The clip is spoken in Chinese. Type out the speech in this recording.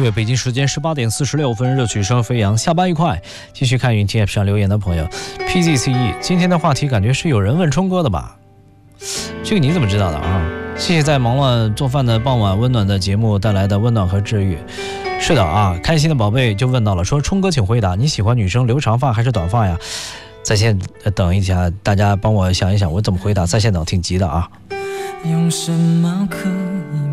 乐，北京时间18点46分，热曲声飞扬，下班愉快。继续看云听 App 上留言的朋友 PGCE， 今天的话题感觉是有人问冲哥的吧？这个你怎么知道的啊？谢谢在忙乱做饭的傍晚温暖的节目带来的温暖和治愈。是的啊，开心的宝贝就问到了，说冲哥请回答，你喜欢女生留长发还是短发呀？在线等一下，大家帮我想一想我怎么回答，在线等挺急的啊。 用什么可以